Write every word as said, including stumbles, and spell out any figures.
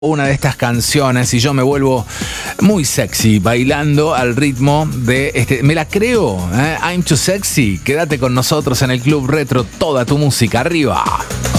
una de estas canciones y yo me vuelvo muy sexy bailando al ritmo de este. Me la creo, ¿eh? I'm Too Sexy. Quédate con nosotros en el Club Retro, toda tu música arriba.